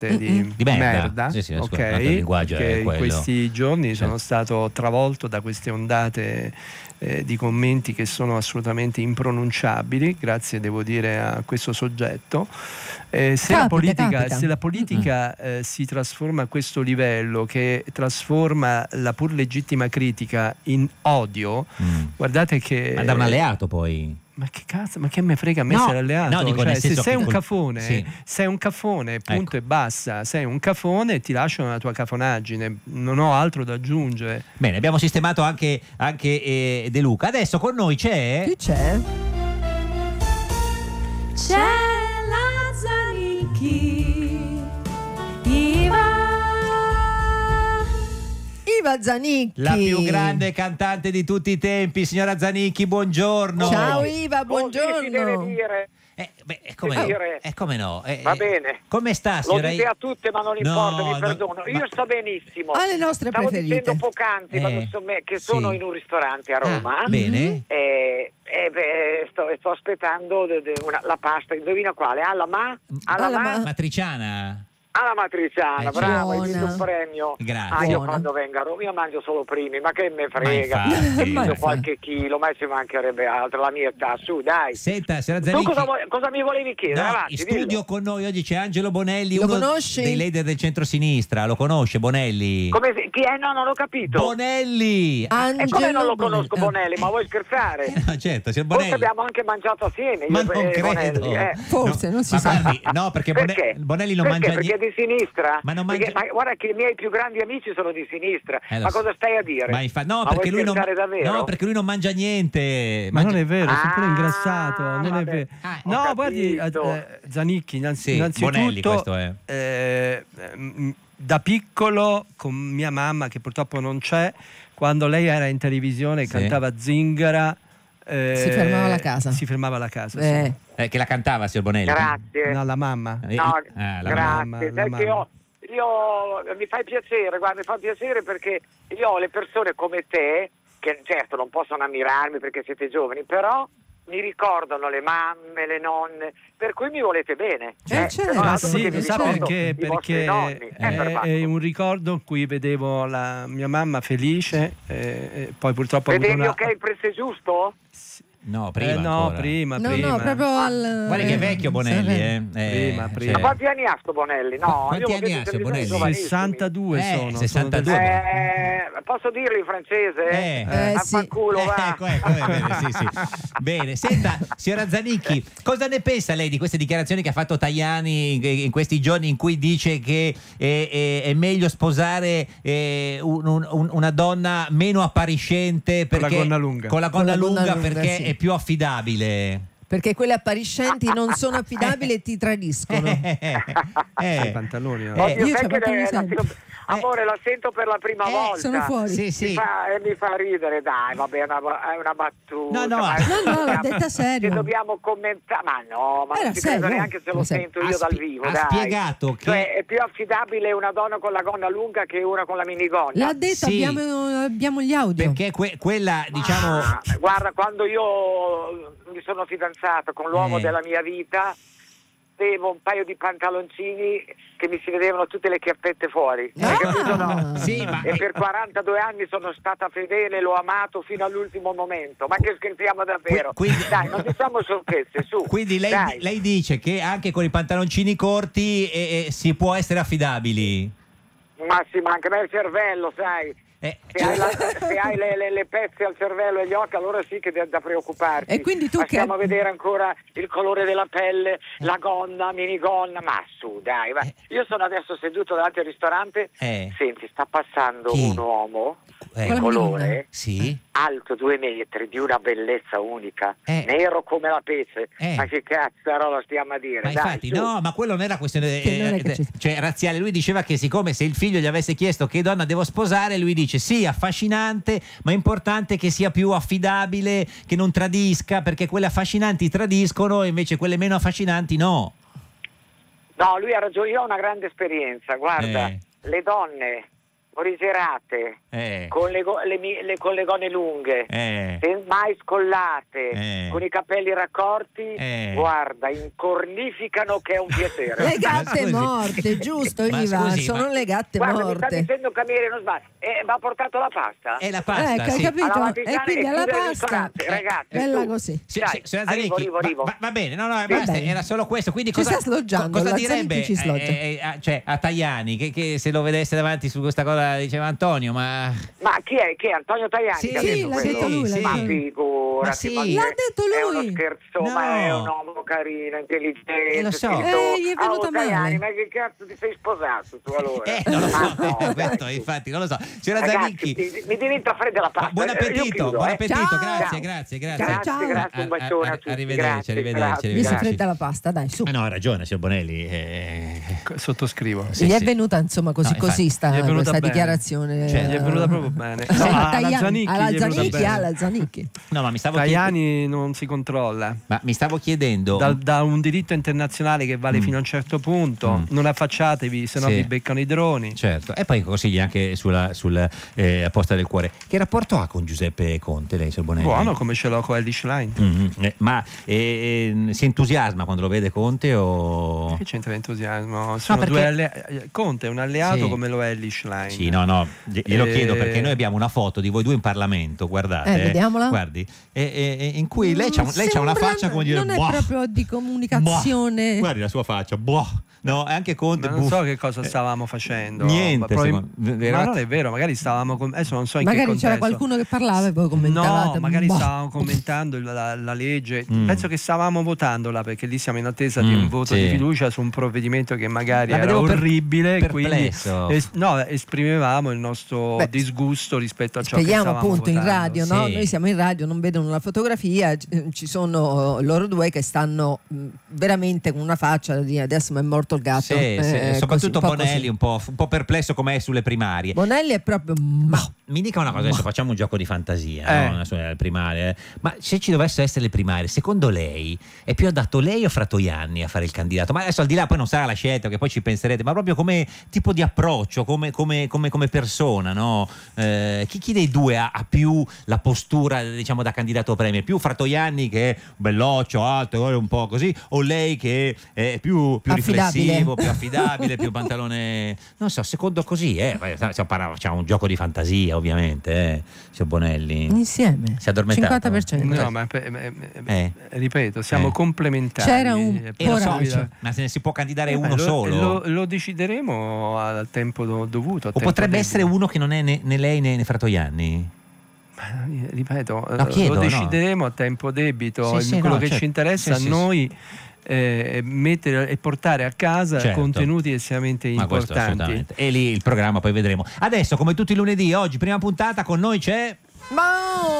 di merda, sì, ok, il linguaggio che è quello. in questi giorni sono stato travolto da queste ondate di commenti che sono assolutamente impronunciabili, grazie devo dire a questo soggetto. Se la politica si trasforma a questo livello, che trasforma la pur legittima critica in odio, guardate che ma da un alleato poi. Ma che cazzo, ma che me frega a me essere alleato? No, dico, cioè, se sei un cafone, sì. sei un cafone, punto, ecco. E basta. Sei un cafone e ti lascio nella tua cafonaggine. Non ho altro da aggiungere. Bene, abbiamo sistemato anche De Luca. Adesso con noi c'è. Chi c'è? C'è la Zanicchi. Viva Zanicchi, la più grande cantante di tutti i tempi, signora Zanicchi, buongiorno. Ciao Iva, buongiorno. Come no? Va bene. Come sta, signora? Lo dite a tutte, ma non importa, mi perdono. Io sto benissimo. Alle nostre Stavo preferite. dicendo poc'anzi che sono in un ristorante a Roma. Bene. Sto aspettando la pasta. Indovina quale? Alla matriciana. Alla matriciana, bravo, hai vinto un premio. Grazie. Io quando vengo a Roma io mangio solo primi, ma che me frega. Mangio qualche chilo, ma ci mancherebbe altro, la mia età, su dai. Senta, signora Zanicchi, tu cosa mi volevi chiedere? Avanti, in studio dillo. con noi oggi c'è Angelo Bonelli, lo uno conosci? dei leader del centro-sinistra. Lo conosce Bonelli? Chi è? No, non l'ho capito. Bonelli. E come non lo conosco Bonelli? Ma vuoi scherzare? No, certo, signor Bonelli. Forse abbiamo anche mangiato assieme. Ma non credo. Bonelli, Forse, non si sa. Guardi, no, perché Bonelli non mangia niente. Perché è di sinistra? Ma non ma guarda che i miei più grandi amici sono di sinistra. Ma cosa stai a dire? Perché lui non mangia niente. Ma non è vero, è sempre ingrassato. Non è vero. No, guardi, Zanicchi, innanzitutto Bonelli, questo è. Da piccolo con mia mamma, che purtroppo non c'è, quando lei era in televisione cantava Zingara. Si fermava la casa. Sì. Che la cantava, signor Bonelli? Grazie. No, la mamma. Grazie. Perché io mi fai piacere, guarda, mi fa piacere perché io ho le persone come te, che certo non possono ammirarmi perché siete giovani, però mi ricordano le mamme, le nonne, per cui mi volete bene. Sa perché? Perché è un ricordo in cui vedevo la mia mamma felice, poi purtroppo vedevi il prezzo giusto? No, prima. No, proprio Guarda che è vecchio Bonelli, Prima. Ma quanti anni ha sto Bonelli? No, quanti anni ha sto Bonelli? 62 sono. 62. Posso dirlo in francese? Affanculo, va. Sì. Bene, senta, signora Zanicchi, cosa ne pensa lei di queste dichiarazioni che ha fatto Tajani in questi giorni, in cui dice che è meglio sposare una donna meno appariscente con la gonna lunga perché è più affidabile? Perché quelle appariscenti non sono affidabili e ti tradiscono. I pantaloni. Amore, la sento per la prima volta. Sono fuori. Sì. Mi fa ridere, dai, vabbè, è una battuta. No, l'ha detta serio. Che dobbiamo commentare. Ma non ci credo neanche se lo sento io dal vivo, dai. Ha spiegato che... Cioè, è più affidabile una donna con la gonna lunga che una con la minigonna. L'ha detto, abbiamo gli audio. Perché quella, diciamo... Guarda, quando io mi sono fidanzato con l'uomo della mia vita, avevo un paio di pantaloncini che mi si vedevano tutte le chiappette fuori. E per 42 anni sono stata fedele, l'ho amato fino all'ultimo momento. Ma che scherziamo davvero? Dai, non diciamo sciocchezze, su. Quindi lei dice che anche con i pantaloncini corti si può essere affidabili? Ma sì, ma anche me il cervello, sai. Se hai le pezze al cervello e agli occhi, allora sì che è da preoccuparti. E quindi tu stiamo a vedere ancora il colore della pelle, la gonna, minigonna, ma su dai, va. Io sono adesso seduto davanti al ristorante, senti, sta passando un uomo di colore alto 2 metri, di una bellezza unica, nero come la pece. Ma che cazzarola stiamo a dire? Ma infatti, ma quello non era questione razziale. Lui diceva che siccome se il figlio gli avesse chiesto che donna devo sposare, lui dice sì, affascinante, ma è importante che sia più affidabile, che non tradisca, perché quelle affascinanti tradiscono e invece quelle meno affascinanti no. No, lui ha ragione, io ho una grande esperienza, guarda, le donne morigerate, con le gonne lunghe, mai scollate, con i capelli raccorti, guarda, incornificano che è un piacere. Le gatte morte, giusto Iva? Sono le gatte morte. Mi sta dicendo il cameriere, non sbaglio, ma ha portato la pasta? È la pasta, hai capito? E quindi alla pasta, ragazzi, bella così. Arrivo. Va bene, basta, era solo questo. Quindi cosa direbbe a Tajani che se lo vedesse davanti su questa cosa diceva Antonio, ma chi è Antonio Tajani? Sì, l'ha detto lui. Ma figurati, l'ha detto lui. È uno scherzo, ma è un uomo carino, intelligente. Lo so. Gli è venuta Tajani, ma che cazzo ti sei sposato tu allora? Non lo so, infatti non lo so. Signora Zanicchi, mi diventa fredda la pasta. Buon appetito, grazie. Ciao, un bacione a tutti. Arrivederci. Mi si fredda la pasta, dai, su. No, ha ragione, signor Bonelli. Sottoscrivo. Gli è venuta insomma così questa dichiarazione. Gli è venuta proprio bene. Alla Zanicchi. No, ma mi stavo Tajani non si controlla. Ma mi stavo chiedendo da un diritto internazionale che vale fino a un certo punto, non affacciatevi, se no vi beccano i droni. Certo. E poi consigli anche sulla Posta del Cuore. Che rapporto ha con Giuseppe Conte lei, signor Bonelli? Buono, come ce l'ho con Elish Line. Ma si entusiasma quando lo vede Conte o... Che c'entra l'entusiasmo? Sono due Conte è un alleato come lo è Elish Line. Sì, glielo chiedo perché noi abbiamo una foto di voi due in Parlamento, guardate. Vediamola. Guardi, in cui lei c'ha una faccia come dire... Non è proprio di comunicazione. Guardi la sua faccia, no, anche Conte. Ma non so che cosa stavamo facendo. Niente. Ma non è vero, magari stavamo adesso non so in magari che contesto. C'era qualcuno che parlava e poi commentavate. No, magari stavamo commentando la legge. Penso che stavamo votandola, perché lì siamo in attesa di un voto di fiducia su un provvedimento che magari era orribile, quindi esprimevamo il nostro disgusto rispetto a ciò che stavamo appunto votando. In radio, no? Noi siamo in radio, non vedono la fotografia, ci sono loro due che stanno veramente con una faccia di adesso mi è morto il gatto. Soprattutto Bonelli un po' perplesso com'è sulle primarie. Bonelli è proprio mi dica una cosa, adesso facciamo un gioco di fantasia, no? Sulle primarie, ma se ci dovessero essere le primarie, secondo lei è più adatto lei o Fratoianni a fare il candidato? Ma adesso al di là poi non sarà la scelta, che poi ci penserete, ma proprio come tipo di approccio, come persona, no? Chi dei due ha più la postura, diciamo, da candidato premier? Più Fratoianni, che è belloccio, alto, un po' così, o lei che è più riflessivo, più affidabile, più pantalone, non so, secondo così, c'è un gioco di fantasia ovviamente, signor Bonelli. Insieme. Si è addormentato? 50%. No, ma ripeto, siamo complementari. C'era un ma se ne si può candidare uno solo? Lo decideremo al tempo dovuto. O potrebbe essere uno che non è né lei né Fratoianni? Ripeto, lo decideremo a tempo debito. Quello che ci interessa a noi mettere e portare a casa contenuti estremamente importanti. E lì il programma poi vedremo. Adesso, come tutti i lunedì, oggi prima puntata, con noi c'è